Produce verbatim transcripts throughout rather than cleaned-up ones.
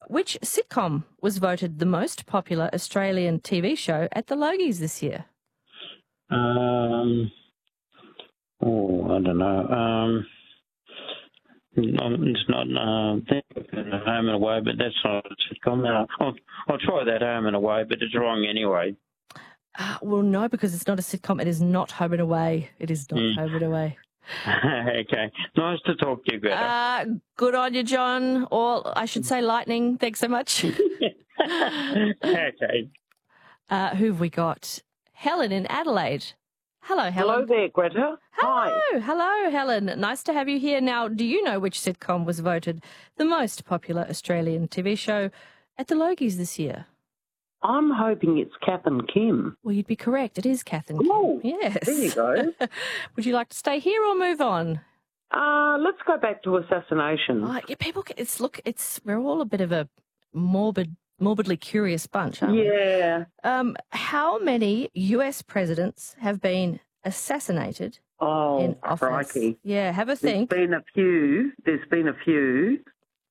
which sitcom was voted the most popular Australian T V show at the Logies this year? Um, oh, I don't know. Um, it's not, uh, thinking of Home and Away, but that's not a sitcom. No, I'll, I'll try that Home and Away, but it's wrong anyway. Uh, well, no, because it's not a sitcom. It is not Home and Away. It is not mm. Home and Away. Okay. Nice to talk to you, Greta. Uh, good on you, John. Or I should say lightning. Thanks so much. Okay. Uh, who have we got? Helen in Adelaide. Hello, Helen. Hello there, Greta. Hello. Hi. Hello, Helen. Nice to have you here. Now, do you know which sitcom was voted the most popular Australian T V show at the Logies this year? I'm hoping it's Kath and Kim. Well, you'd be correct. It is Kath and Kim. Oh, yes. There you go. Would you like to stay here or move on? Uh, let's go back to assassination. Oh, yeah, people, it's look, it's we're all a bit of a morbid, morbidly curious bunch, aren't we? Yeah. Um, how many U S presidents have been assassinated oh, in office? Crikey. Yeah, have a think. There's been a few. There's been a few.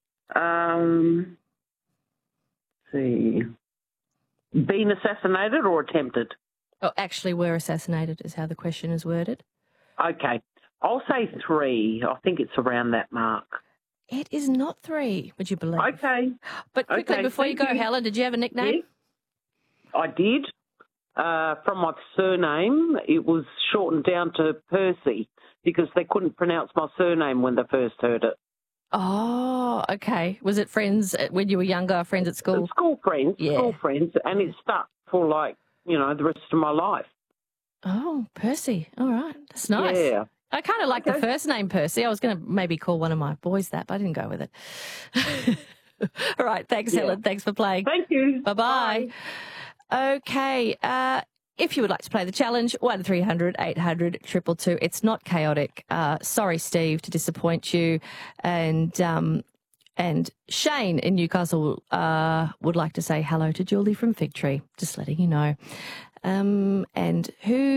Um, let's see. Been assassinated or attempted? Oh, actually were assassinated is how the question is worded. Okay. I'll say three. I think it's around that mark. It is not three, would you believe? Okay. But quickly, okay, before you go, you. Helen, did you have a nickname? Yeah, I did. Uh, from my surname, it was shortened down to Percy because they couldn't pronounce my surname when they first heard it. Oh, okay. Was it friends when you were younger, friends at school? School friends, yeah. school friends, and it stuck for like, you know, the rest of my life. Oh, Percy. All right. That's nice. Yeah. I kind of like okay. the first name Percy. I was going to maybe call one of my boys that, but I didn't go with it. All right. Thanks, yeah. Helen. Thanks for playing. Thank you. Bye-bye. Bye. Okay. Uh, if you would like to play the challenge, one three hundred eight hundred two two two. It's not chaotic. Uh, sorry, Steve, to disappoint you. And um, and Shane in Newcastle uh, would like to say hello to Julie from Fig Tree. Just letting you know. Um, and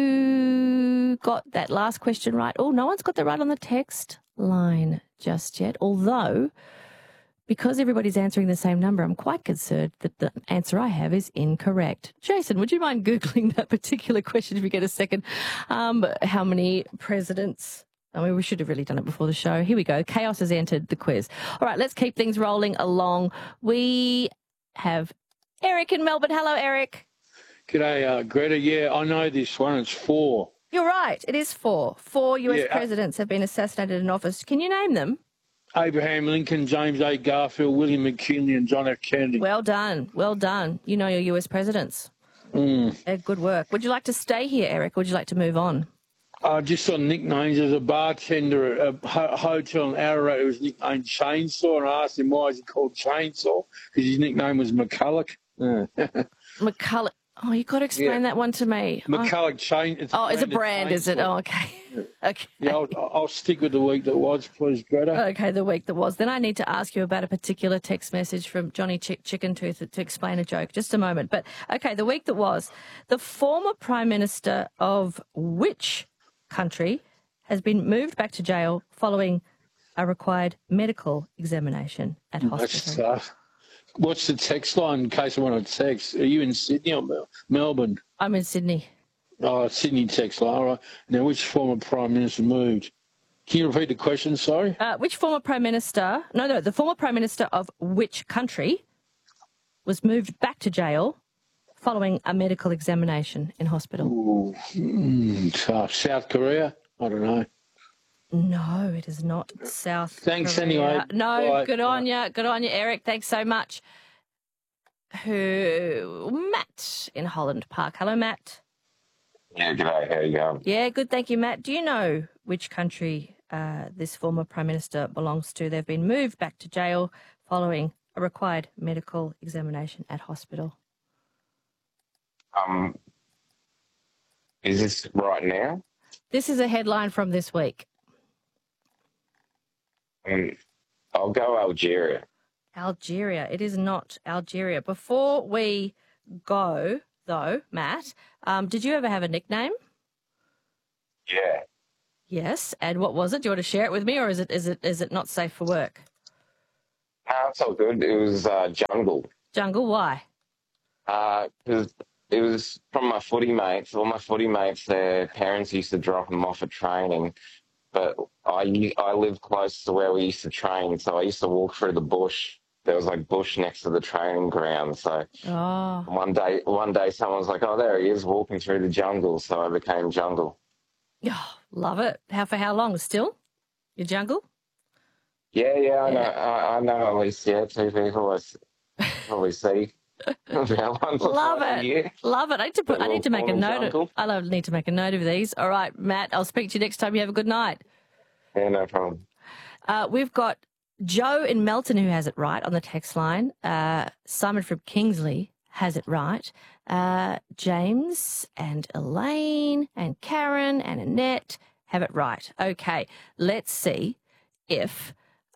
who got that last question right? Oh, no one's got that right on the text line just yet. Although, because everybody's answering the same number, I'm quite concerned that the answer I have is incorrect. Jason, would you mind Googling that particular question if you get a second? Um, how many presidents? I mean, we should have really done it before the show. Here we go. Chaos has entered the quiz. All right, let's keep things rolling along. We have Eric in Melbourne. Hello, Eric. G'day, uh, Greta. Yeah, I know this one. It's four. You're right. It is four. Four U S Yeah. presidents have been assassinated in office. Can you name them? Abraham Lincoln, James A. Garfield, William McKinley and John F. Kennedy. Well done. Well done. You know your U S presidents. Mm. Uh, good work. Would you like to stay here, Eric, or would you like to move on? Uh, just on nicknames, there's a bartender at a ho- hotel in Ararat who was nicknamed Chainsaw, and I asked him why is he called Chainsaw, because his nickname was McCulloch. Yeah. McCulloch. Oh, you've got to explain yeah. that one to me. McCulloch Chain. It's oh, it's a brand, is it? Oh, okay. Yeah. Okay. Yeah, I'll, I'll stick with the week that was, please, Greta. Okay, the week that was. Then I need to ask you about a particular text message from Johnny Chick- Chicken Tooth to explain a joke. Just a moment. But, okay, the week that was. The former Prime Minister of which country has been moved back to jail following a required medical examination at hospital? That's tough. What's the text line in case I want to text? Are you in Sydney or Mel- Melbourne? I'm in Sydney. Oh, Sydney text line. All right. Now, which former Prime Minister moved? Can you repeat the question, sorry? Uh, which former Prime Minister, no, no, the former Prime Minister of which country was moved back to jail following a medical examination in hospital? Ooh, mm, tough. South Korea? I don't know. No, it is not South Thanks Korea. anyway. No, Bye. good on you. Good on you, Eric. Thanks so much. Who? Matt in Holland Park. Hello, Matt. Yeah, g'day. How you going? Yeah, good. Thank you, Matt. Do you know which country uh, this former Prime Minister belongs to? They've been moved back to jail following a required medical examination at hospital. Um, is this right now? This is a headline from this week. Um, I'll go Algeria. Algeria. It is not Algeria. Before we go, though, Matt, um, did you ever have a nickname? Yeah. Yes. And what was it? Do you want to share it with me, or is it is it is it not safe for work? No, it's all good. It was uh, Jungle. Jungle, why? Uh 'cause it was from my footy mates. All my footy mates, their parents used to drop them off at training, but I u- I live close to where we used to train, so I used to walk through the bush. There was like bush next to the training ground. So Oh, one day, one day, someone was like, "Oh, there he is, walking through the jungle." So I became Jungle. oh, love it. How for how long? Still? Your Jungle? Yeah, yeah, I know. Yeah. I, I know at least yeah, two people I s- probably see about once or Love twice a it. year. Love it. I need to put. I need to make a Little note. Of, Jungle. I love, need to make a note of these. All right, Matt. I'll speak to you next time. You have a good night. Yeah, no problem. Uh, we've got Joe in Melton who has it right on the text line. Uh, Simon from Kingsley has it right. Uh, James and Elaine and Karen and Annette have it right. Okay, let's see if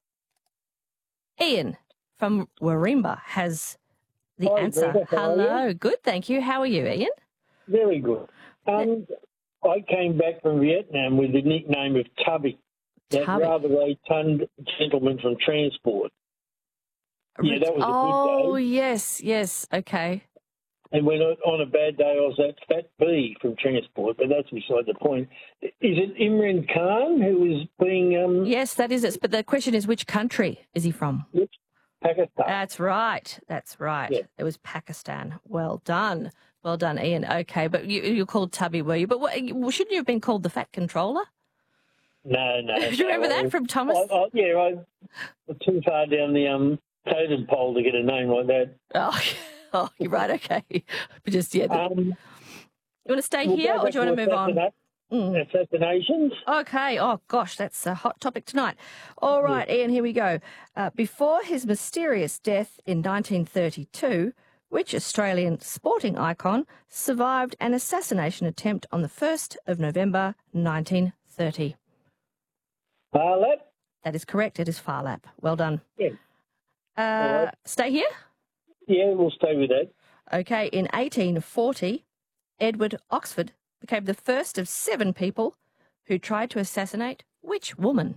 Ian from Warimba has the Hi, answer. Greta, how are Hello, good, thank you. How are you, Ian? Very good. Um, I came back from Vietnam with the nickname of Tubby, that Tubby. rather rotund gentleman from Transport. Yeah, that was a oh, good day. yes, yes, okay. And when I- on a bad day, I was that Fat B from Transport, but that's beside the point. Is it Imran Khan who was being um, Yes, that is it. But the question is, which country is he from? Pakistan? That's right. That's right. Yeah. It was Pakistan. Well done. Well done, Ian. Okay, but you, you're called Tubby, were you? But what, well, shouldn't you have been called the Fat Controller? No, no. Do you remember no. that from Thomas? I, I, yeah, I was too far down the um, totem pole to get a name like that. Oh, oh, you're right. Okay. But just, yeah. the- Um, you want to stay we'll here go or do you back want to move on? assassinate- Mm. Assassinations. Okay. Oh, gosh, that's a hot topic tonight. All right, Ian, here we go. Uh, before his mysterious death in nineteen thirty-two, which Australian sporting icon survived an assassination attempt on the first of November nineteen thirty? Parlap? That is correct. It is Farlap. Well done. Yeah. Uh, All right. Stay here? Yeah, we'll stay with that. Okay. In eighteen forty, Edward Oxford became the first of seven people who tried to assassinate which woman?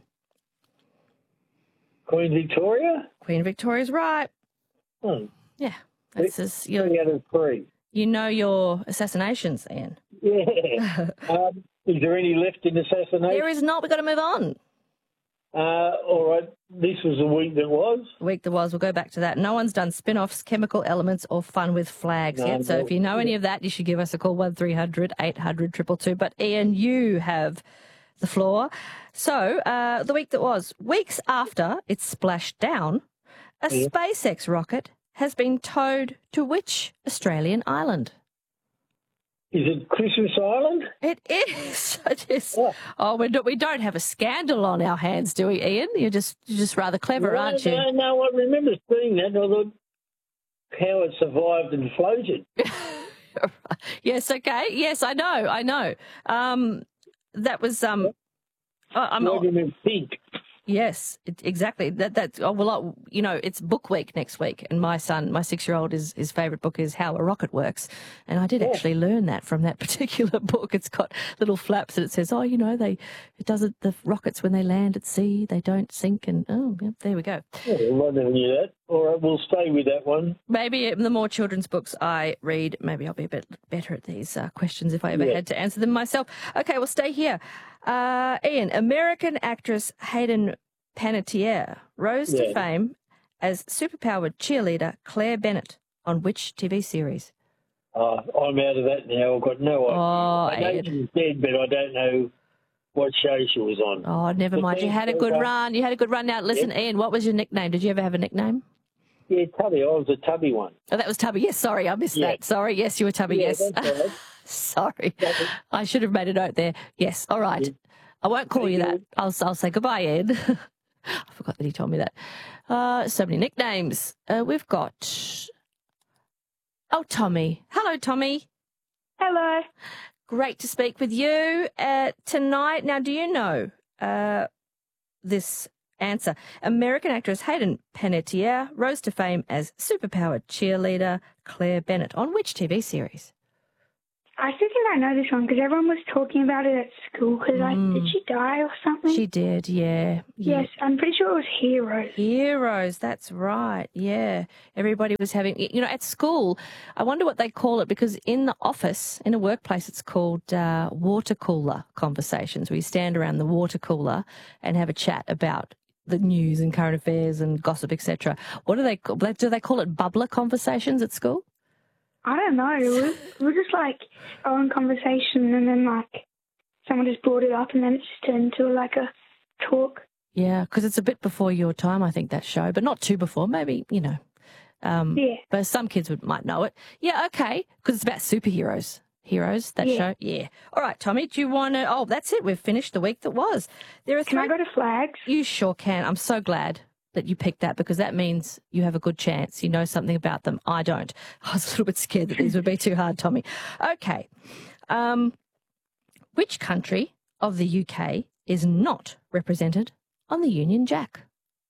Queen Victoria? Queen Victoria's right. Hmm. Yeah. That's just, you Three out of three. you know your assassinations, Ian. Yeah. um, is there any left in assassination? There is not. We've got to move on. Uh, all right. This was the week that was. The week that was, we'll go back to that. No one's done spin-offs, chemical elements, or fun with flags No, yet. So no. if you know any of that, you should give us a call, one three hundred eight hundred two two two. But Ian, you have the floor. So uh, the week that was, weeks after it splashed down, a Yeah. SpaceX rocket has been towed to which Australian island? Is it Christmas Island? It is. It is. Oh. Oh, we don't, we don't have a scandal on our hands, do we, Ian? You're just you're just rather clever, no, aren't you? No, no, I remember seeing that. And I thought how it survived and floated. Yes, okay. Yes, I know, I know. Um, that was um, I- I'm Floating in pink. yes, it, exactly. That that oh, well, I, you know, it's book week next week, and my son, my six-year-old, his his favourite book is How a Rocket Works, and I did Yeah. actually learn that from that particular book. It's got little flaps, and it says, oh, you know, they it doesn't the rockets when they land at sea, they don't sink, and oh, yeah, there we go. Yeah, well, I never knew that. All right, we'll stay with that one. Maybe the more children's books I read, maybe I'll be a bit better at these uh, questions if I ever Yeah. had to answer them myself. Okay, well, stay here. Uh, Ian, American actress Hayden Panettiere rose to Yeah. fame as superpowered cheerleader Claire Bennett on which T V series? Uh, I'm out of that now. I've got no idea. Oh, I know Ed. she's dead, but I don't know what show she was on. Oh, never But mind. You then- had a good uh, run. You had a good run. Now, listen, Ian, what was your nickname? Did you ever have a nickname? Yeah, Tubby. I was a Tubby one. Oh, that was Tubby. Yes, sorry, I missed Yeah. that. Sorry. Yes, you were Tubby. Yeah, yes. that's all right. Sorry. That's it. I should have made a note there. Yes. All right. Yeah. I won't call Thank you that. you. I'll, I'll say goodbye, Ed. I forgot that he told me that. Uh, so many nicknames. Uh, we've got. Oh, Tommy. Hello, Tommy. Hello. Great to speak with you uh, tonight. Now, do you know uh, this answer? American actress Hayden Panettiere rose to fame as superpowered cheerleader Claire Bennett on which T V series? I still think I know this one because everyone was talking about it at school. Because Mm. did she die or something? She did, yeah. yeah. Yes, I'm pretty sure it was Heroes. Heroes, that's right. Yeah. Everybody was having, you know, at school, I wonder what they call it because in the office, in a workplace, it's called uh, water cooler conversations where you stand around the water cooler and have a chat about the news and current affairs and gossip, et cetera. What do they call, do they call it bubbler conversations at school? I don't know. It was, it was just like our own conversation, and then like someone just brought it up, and then it just turned into like a talk. Yeah, because it's a bit before your time, I think, that show, but not too before. Maybe, you know. Um, Yeah. But some kids would might know it. Yeah, okay, because it's about superheroes. Heroes, that Yeah. show? Yeah. All right, Tommy, do you want to... Oh, that's it. We've finished the week that was. There are Can I three... go to flags? You sure can. I'm so glad that you picked that because that means you have a good chance. You know something about them. I don't. I was a little bit scared that these would be too hard, Tommy. Okay. Um, which country of the U K is not represented on the Union Jack?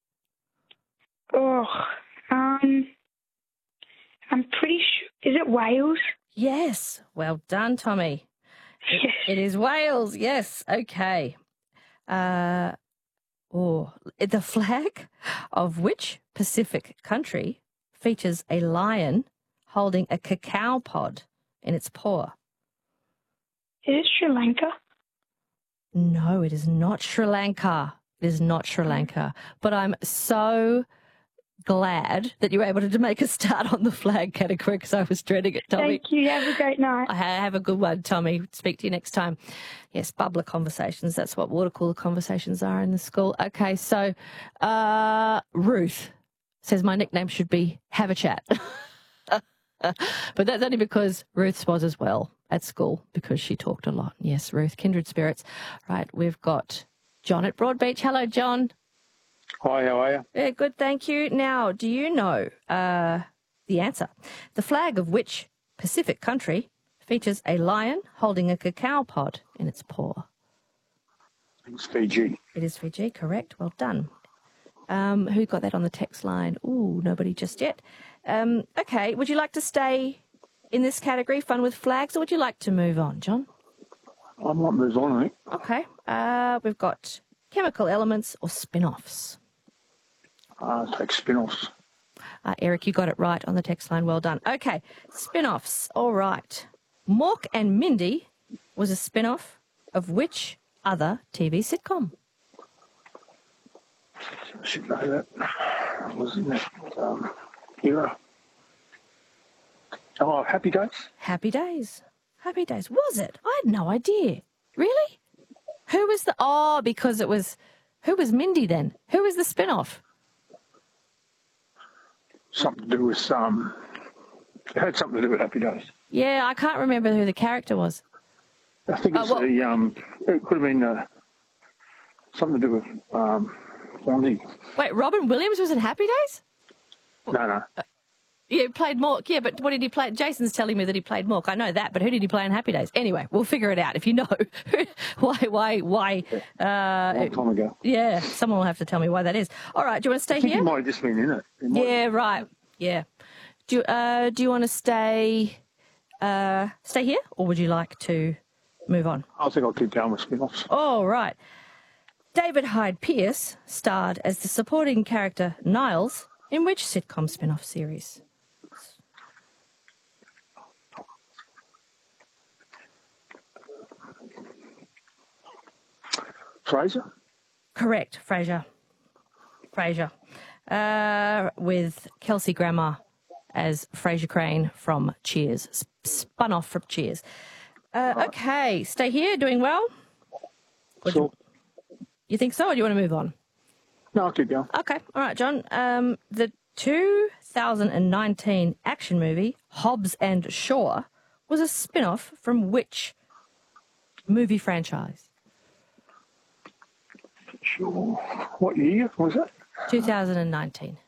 Oh, um, I'm pretty sure. Is it Wales? Yes. Well done, Tommy. It, it is Wales. Yes. Okay. Uh, oh, the flag of which Pacific country features a lion holding a cacao pod in its paw? Is it Sri Lanka? No, it is not Sri Lanka. It is not Sri Lanka. But I'm so glad that you were able to make a start on the flag category because I was dreading it, Tommy. Thank you. Have a great night. I have a good one, Tommy. Speak to you next time. Yes, bubbler conversations. That's what water cooler conversations are in the school. Okay, so uh, Ruth says my nickname should be Have a Chat. But that's only because Ruth was as well at school because she talked a lot. Yes, Ruth, kindred spirits. Right, we've got John at Broadbeach. Hello, John. Hi, how are you? Yeah, good, thank you. Now, do you know uh, the answer? The flag of which Pacific country features a lion holding a cacao pod in its paw? It's Fiji. It is Fiji, correct. Well done. Um, who got that on the text line? Ooh, nobody just yet. Um, okay, would you like to stay in this category, fun with flags, or would you like to move on, John? I might move on, I think. Okay, uh, we've got chemical elements or spin-offs. Uh, take spin-offs. Uh, Eric, you got it right on the text line. Well done. Okay, spin-offs. All right. Mork and Mindy was a spin-off of which other T V sitcom? I should know that. Wasn't it? Um, Hero. Oh, Happy Days? Happy Days. Happy Days. Was it? I had no idea. Really? Who was the... Oh, because it was... Who was Mindy then? Who was the spin-off? Something to do with... Um, it had something to do with Happy Days. Yeah, I can't remember who the character was. I think it's Uh, well- the... Um, it could have been uh, something to do with... Um, Fonzie. Wait, Robin Williams was in Happy Days? No, no. Yeah, he played Mork. Yeah, but what did he play? Jason's telling me that he played Mork. I know that, but who did he play in Happy Days? Anyway, we'll figure it out if you know. why, why, why? Uh, Long time ago. yeah, someone will have to tell me why that is. All right, do you want to stay I think here? he might have just been in it. He might- Yeah, right. Yeah. Do you, uh, do you want to stay uh, stay here, or would you like to move on? I think I'll keep going with spin-offs. All right. David Hyde Pierce starred as the supporting character Niles in which sitcom spin-off series? Fraser? Correct, Frasier. Frasier. Uh, with Kelsey Grammer as Frasier Crane from Cheers. Sp- spun off from Cheers. Uh, okay, stay here, doing well? Or do Sure. you, you think so, or do you want to move on? No, I'll keep going. Okay, all right, John. Um, the two thousand nineteen action movie Hobbs and Shaw was a spin-off from which movie franchise? Sure. What year was that? two thousand nineteen.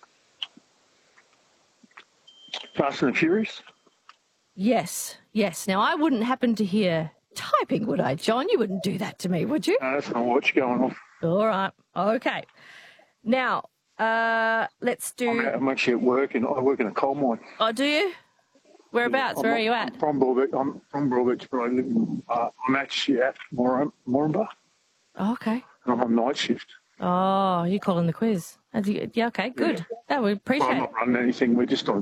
Fast and the Furious? Yes, yes. Now, I wouldn't happen to hear typing, would I, John? You wouldn't do that to me, would you? No, that's not what's going off. All right, okay. Now, uh, let's I'm, do... I'm actually at work, and I work in a coal mine. Oh, do you? Whereabouts? I'm, Where are you at? I'm from Broadbeach. I'm from Broadbeach, but I live in, uh, I'm actually at Mor- Moranbah, Oh, okay. and I'm on night shift. Oh, you calling the quiz? Have you, yeah, okay, good. Yeah. No, we Well, appreciate I'm it. not running anything. We're just on